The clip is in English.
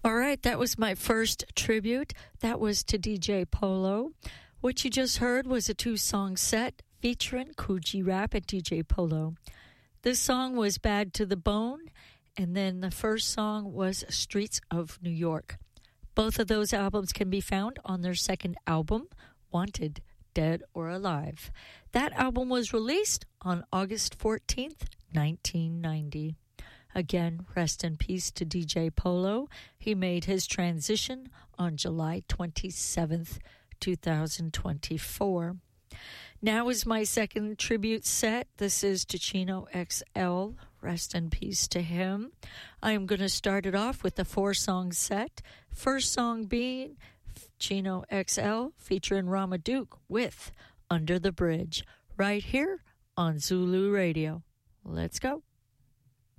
All right, that was my first tribute. That was to DJ Polo. What you just heard was a two-song set featuring Kool G Rap and DJ Polo. This song was Bad to the Bone, and then the first song was Streets of New York. Both of those albums can be found on their second album, Wanted, Dead or Alive. That album was released on August 14th, 1990. Again, rest in peace to DJ Polo. He made his transition on July 27th, 2024. Now is my second tribute set. This is to Chino XL. Rest in peace to him. I am going to start it off with a 4-song set. First song being Chino XL featuring Ramaduke with Under the Bridge, right here on Zulu Radio. Let's go.